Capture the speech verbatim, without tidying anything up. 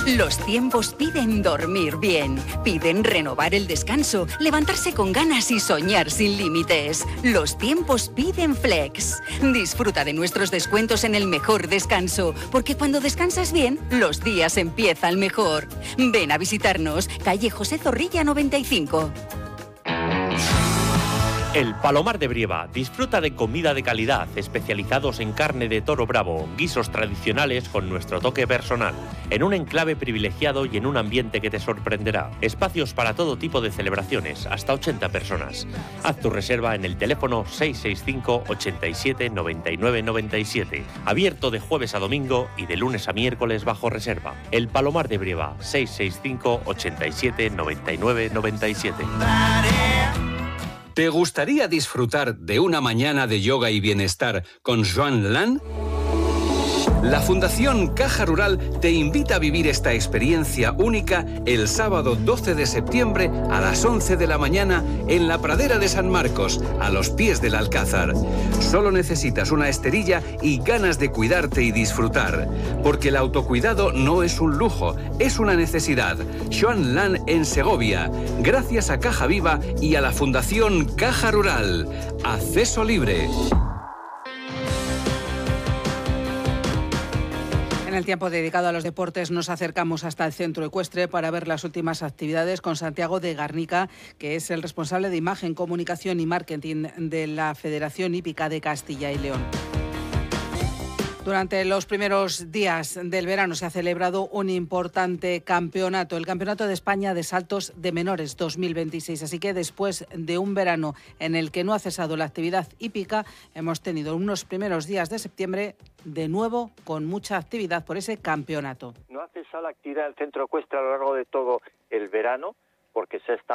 Los tiempos piden dormir bien, piden renovar el descanso, levantarse con ganas y soñar sin límites. Los tiempos piden Flex. Disfruta de nuestros descuentos en el mejor descanso, porque cuando descansas bien, los días empiezan mejor. Ven a visitarnos, calle José Zorrilla noventa y cinco. El Palomar de Brieva disfruta de comida de calidad, especializados en carne de toro bravo, guisos tradicionales con nuestro toque personal, en un enclave privilegiado y en un ambiente que te sorprenderá. Espacios para todo tipo de celebraciones, hasta ochenta personas. Haz tu reserva en el teléfono seis seis cinco, ochenta y siete, noventa y nueve noventa y siete. Abierto de jueves a domingo y de lunes a miércoles bajo reserva. El Palomar de Brieva, seis seis cinco, ochenta y siete, noventa y nueve noventa y siete. ¿Te gustaría disfrutar de una mañana de yoga y bienestar con Joan Lan? La Fundación Caja Rural te invita a vivir esta experiencia única el sábado doce de septiembre a las once de la mañana en la pradera de San Marcos, a los pies del Alcázar. Solo necesitas una esterilla y ganas de cuidarte y disfrutar, porque el autocuidado no es un lujo, es una necesidad. Joan Lan en Segovia, gracias a Caja Viva y a la Fundación Caja Rural. Acceso libre. En el tiempo dedicado a los deportes nos acercamos hasta el centro ecuestre para ver las últimas actividades con Santiago de Garnica, que es el responsable de imagen, comunicación y marketing de la Federación Hípica de Castilla y León. Durante los primeros días del verano se ha celebrado un importante campeonato, el Campeonato de España de Saltos de Menores dos mil veintiséis. Así que después de un verano en el que no ha cesado la actividad hípica, hemos tenido unos primeros días de septiembre de nuevo con mucha actividad por ese campeonato. No ha cesado la actividad del centro ecuestre a lo largo de todo el verano, porque se está